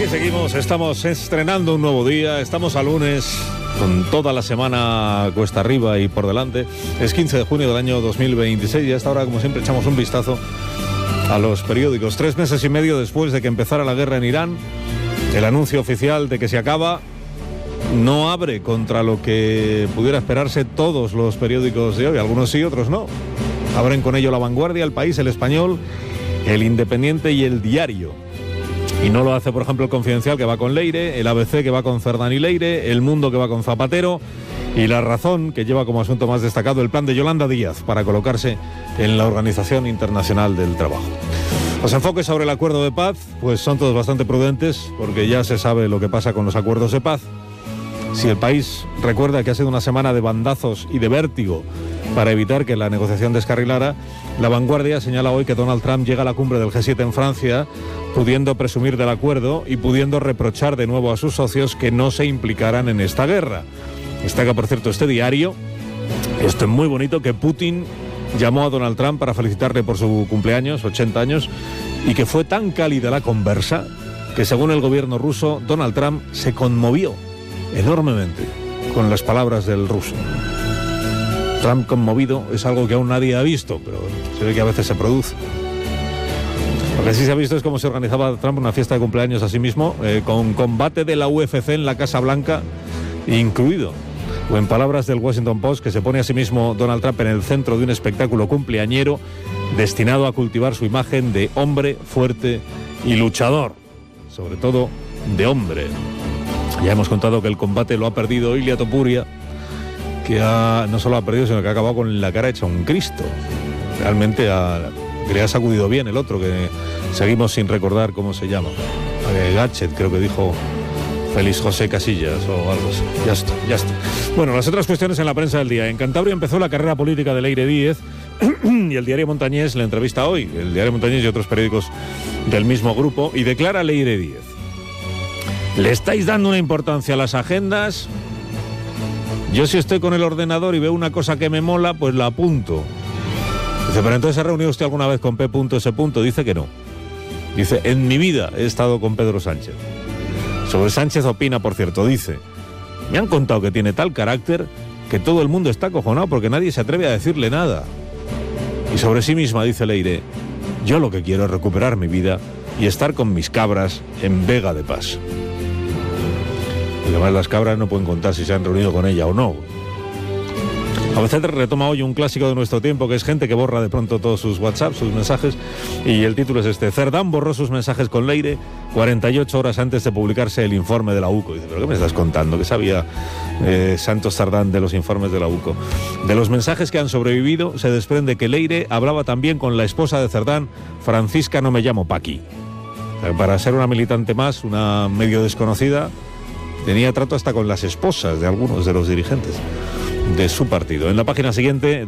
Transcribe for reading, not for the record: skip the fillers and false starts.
Aquí seguimos, estamos estrenando un nuevo día, estamos a lunes, con toda la semana cuesta arriba y por delante. Es 15 de junio del año 2026 y a esta hora, como siempre, echamos un vistazo a los periódicos. 3 meses y medio después de que empezara la guerra en Irán, el anuncio oficial de que se acaba no abre contra lo que pudiera esperarse todos los periódicos de hoy, algunos sí, otros no. Abren con ello La Vanguardia, El País, El Español, El Independiente y El Diario. Y no lo hace, por ejemplo, El Confidencial, que va con Leire, el ABC, que va con Cerdán y Leire, El Mundo, que va con Zapatero, y La Razón, que lleva como asunto más destacado el plan de Yolanda Díaz para colocarse en la Organización Internacional del Trabajo. Los enfoques sobre el acuerdo de paz, pues son todos bastante prudentes, porque ya se sabe lo que pasa con los acuerdos de paz. Si El País recuerda que ha sido una semana de bandazos y de vértigo para evitar que la negociación descarrilara, La Vanguardia señala hoy que Donald Trump llega a la cumbre del G7 en Francia, pudiendo presumir del acuerdo y pudiendo reprochar de nuevo a sus socios que no se implicaran en esta guerra. Destaca, por cierto, este diario, esto es muy bonito, que Putin llamó a Donald Trump para felicitarle por su cumpleaños, 80 años, y que fue tan cálida la conversa que, según el gobierno ruso, Donald Trump se conmovió enormemente con las palabras del ruso. Trump conmovido es algo que aún nadie ha visto, pero se ve que a veces se produce. Lo que sí se ha visto es cómo se organizaba Trump una fiesta de cumpleaños a sí mismo, con combate de la UFC en la Casa Blanca incluido. O en palabras del Washington Post, que se pone a sí mismo Donald Trump en el centro de un espectáculo cumpleañero destinado a cultivar su imagen de hombre fuerte y luchador, sobre todo de hombre. Ya hemos contado que el combate lo ha perdido Ilia Topuria, que no solo ha perdido, sino que ha acabado con la cara hecha un Cristo. Realmente le ha sacudido bien el otro, que seguimos sin recordar cómo se llama. Gatchet, creo que dijo Félix José Casillas o algo así. Ya está. Bueno, las otras cuestiones en la prensa del día. En Cantabria empezó la carrera política de Leire Díez y el diario Montañés le entrevista hoy. El diario Montañés y otros periódicos del mismo grupo, y declara Leire Díez: ¿le estáis dando una importancia a las agendas? Yo, si estoy con el ordenador y veo una cosa que me mola, pues la apunto. Dice, pero entonces, ¿se ha reunido usted alguna vez con P.S.? Dice que no. Dice, en mi vida he estado con Pedro Sánchez. Sobre Sánchez opina, por cierto, dice: me han contado que tiene tal carácter que todo el mundo está acojonado porque nadie se atreve a decirle nada. Y sobre sí misma dice Leire: yo lo que quiero es recuperar mi vida y estar con mis cabras en Vega de Pas. Además, las cabras no pueden contar si se han reunido con ella o no. ABC retoma hoy un clásico de nuestro tiempo, que es gente que borra de pronto todos sus WhatsApp, sus mensajes, y el título es este: Cerdán borró sus mensajes con Leire 48 horas antes de publicarse el informe de la UCO. Dice, ¿pero qué me estás contando? ¿Qué sabía Santos Cerdán de los informes de la UCO? De los mensajes que han sobrevivido se desprende que Leire hablaba también con la esposa de Cerdán, Francisca No Me Llamo Paqui. Para ser una militante más, una medio desconocida, tenía trato hasta con las esposas de algunos de los dirigentes de su partido. En la página siguiente